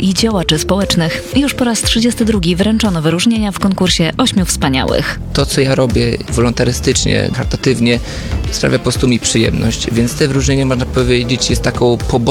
i działaczy społecznych. Już po raz 32 wręczono wyróżnienia w konkursie 8 wspaniałych. To, co ja robię wolontarystycznie, charytatywnie, sprawia po prostu mi przyjemność, więc te wyróżnienia, można powiedzieć, jest taką